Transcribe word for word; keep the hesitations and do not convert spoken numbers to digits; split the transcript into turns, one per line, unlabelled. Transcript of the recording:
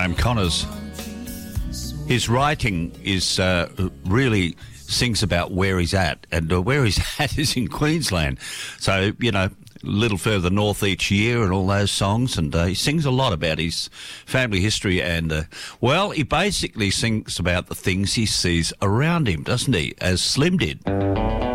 Graham Connors. His writing is uh, really sings about where he's at, and uh, where he's at is in Queensland. So, you know, a little further north each year and all those songs, and uh, he sings a lot about his family history and, uh, well, he basically sings about the things he sees around him, doesn't he, as Slim did.